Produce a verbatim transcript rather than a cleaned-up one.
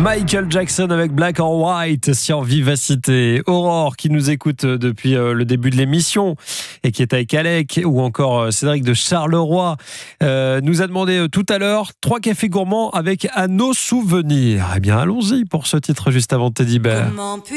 Michael Jackson avec Black or White sur Vivacité. Aurore qui nous écoute depuis le début de l'émission et qui est avec Alec, ou encore Cédric de Charleroi, euh, nous a demandé tout à l'heure trois cafés gourmands avec à nos souvenirs. Eh bien allons-y pour ce titre juste avant Teddy Bear.